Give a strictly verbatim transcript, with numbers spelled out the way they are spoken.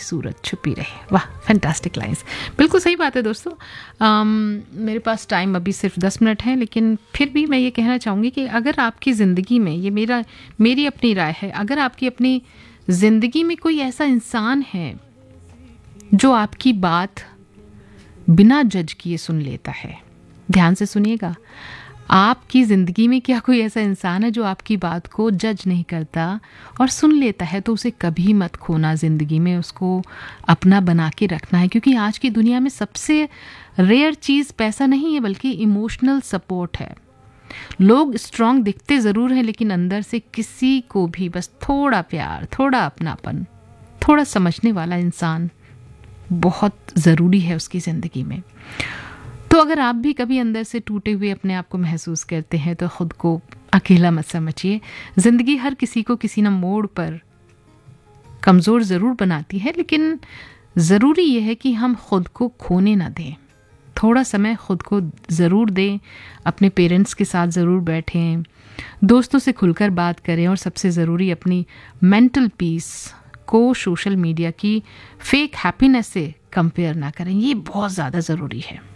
सूरज छुपी रहे। वाह, फैंटास्टिक लाइंस, बिल्कुल सही बात है दोस्तों। आम, मेरे पास टाइम अभी सिर्फ दस मिनट है, लेकिन फिर भी मैं ये कहना चाहूँगी कि अगर आपकी ज़िंदगी में, ये मेरा मेरी अपनी राय है, अगर आपकी अपनी ज़िंदगी में कोई ऐसा इंसान है जो आपकी बात बिना जज किए सुन लेता है, ध्यान से सुनिएगा, आपकी ज़िंदगी में क्या कोई ऐसा इंसान है जो आपकी बात को जज नहीं करता और सुन लेता है, तो उसे कभी मत खोना ज़िंदगी में, उसको अपना बना के रखना है। क्योंकि आज की दुनिया में सबसे रेयर चीज़ पैसा नहीं है, बल्कि इमोशनल सपोर्ट है। लोग स्ट्रांग दिखते ज़रूर हैं, लेकिन अंदर से किसी को भी बस थोड़ा प्यार, थोड़ा अपनापन, थोड़ा समझने वाला इंसान बहुत ज़रूरी है उसकी ज़िंदगी में। तो अगर आप भी कभी अंदर से टूटे हुए अपने आप को महसूस करते हैं, तो ख़ुद को अकेला मत समझिए। ज़िंदगी हर किसी को किसी न मोड़ पर कमज़ोर ज़रूर बनाती है, लेकिन ज़रूरी यह है कि हम ख़ुद को खोने ना दें। थोड़ा समय ख़ुद को ज़रूर दें, अपने पेरेंट्स के साथ ज़रूर बैठें, दोस्तों से खुलकर बात करें, और सबसे ज़रूरी अपनी मेंटल पीस को सोशल मीडिया की फेक हैप्पीनेस से कंपेयर ना करें। ये बहुत ज़्यादा ज़रूरी है।